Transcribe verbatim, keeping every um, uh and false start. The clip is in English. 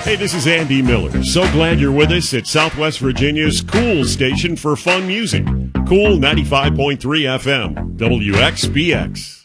Hey, this is Andy Miller. So glad you're with us at Southwest Virginia's cool station for fun music. Cool ninety-five point three F M, W X B X.